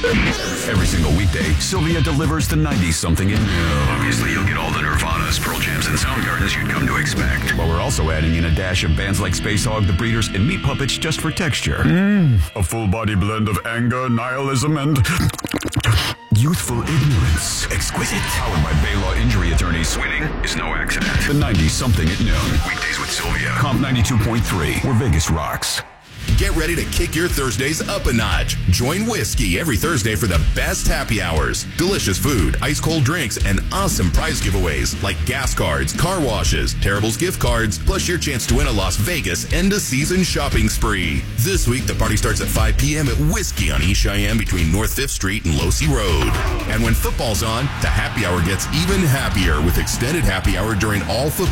Every single weekday, Sylvia delivers the 90-something in noon. Obviously, you'll get all the Nirvanas, Pearl Jams, and Soundgardens you'd come to expect. But we're also adding in a dash of bands like Space Hog, The Breeders, and Meat Puppets just for texture. A full-body blend of anger, nihilism, and youthful ignorance. Exquisite. Powered by Baylaw Injury Attorneys. Winning is no accident. The 90-something at noon. Weekdays with Sylvia. Comp 92.3, where Vegas rocks. Get ready to kick your Thursdays up a notch. Join Whiskey every Thursday for the best happy hours. Delicious food, ice-cold drinks, and awesome prize giveaways like gas cards, car washes, Terrible's gift cards, plus your chance to win a Las Vegas end-of-season shopping spree. This week, the party starts at 5 p.m. at Whiskey on East Cheyenne between North 5th Street and Losee Road. And when football's on, the happy hour gets even happier with extended happy hour during all football